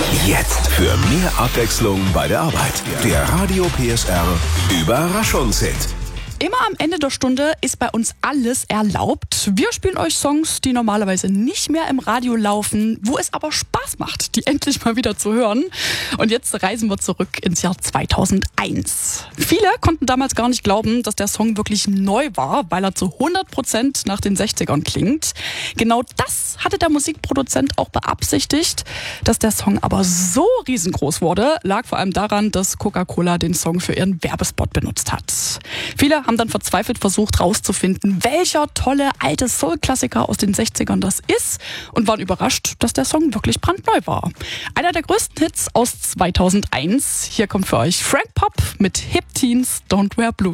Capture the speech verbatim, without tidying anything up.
Jetzt für mehr Abwechslung bei der Arbeit. Der Radio P S R Überraschungshit. Immer am Ende der Stunde ist bei uns alles erlaubt. Wir spielen euch Songs, die normalerweise nicht mehr im Radio laufen, wo es aber Spaß macht, die endlich mal wieder zu hören. Und jetzt reisen wir zurück ins Jahr zweitausendeins. Viele konnten damals gar nicht glauben, dass der Song wirklich neu war, weil er zu hundert Prozent nach den sechzigern klingt. Genau das hatte der Musikproduzent auch beabsichtigt. Dass der Song aber so riesengroß wurde, lag vor allem daran, dass Coca-Cola den Song für ihren Werbespot benutzt hat. Viele haben dann verzweifelt versucht herauszufinden, welcher tolle alte Soul-Klassiker aus den sechzigern das ist und waren überrascht, dass der Song wirklich brandneu war. Einer der größten Hits aus zweitausendeins. Hier kommt für euch Frank Pop mit Hip Teens Don't Wear Blue.